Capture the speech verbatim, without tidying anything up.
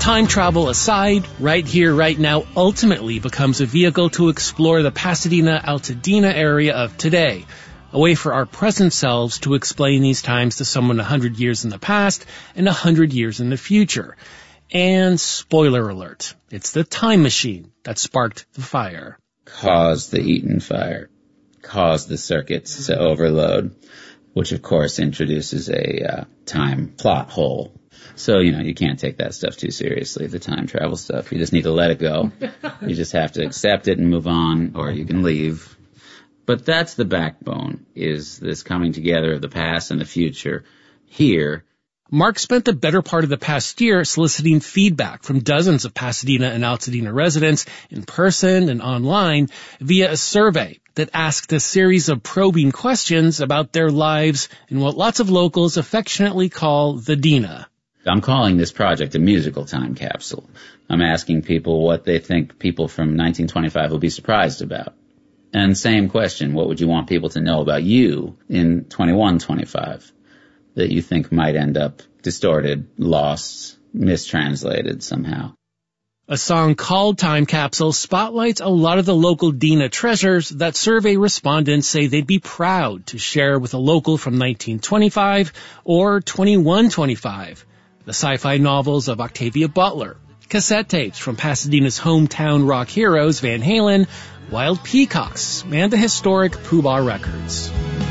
Time travel aside, Right Here, Right Now ultimately becomes a vehicle to explore the Pasadena-Altadena area of today, a way for our present selves to explain these times to someone a hundred years in the past and a hundred years in the future. And spoiler alert, it's the time machine that sparked the fire. Caused the Eaton fire. Caused the circuits to overload, which of course introduces a uh, time plot hole. So, you know, you can't take that stuff too seriously, the time travel stuff. You just need to let it go. You just have to accept it and move on, or you can leave. But that's the backbone, is this coming together of the past and the future here. Mark spent the better part of the past year soliciting feedback from dozens of Pasadena and Altadena residents in person and online via a survey that asked a series of probing questions about their lives in what lots of locals affectionately call the Dena. I'm calling this project a musical time capsule. I'm asking people what they think people from nineteen twenty-five will be surprised about. And same question, what would you want people to know about you in twenty-one twenty-five that you think might end up distorted, lost, mistranslated somehow? A song called Time Capsule spotlights a lot of the local Dena treasures that survey respondents say they'd be proud to share with a local from nineteen twenty-five or twenty-one twenty-five. The sci-fi novels of Octavia Butler, cassette tapes from Pasadena's hometown rock heroes Van Halen, Wild Peacocks, and the historic Pooh Bah Records.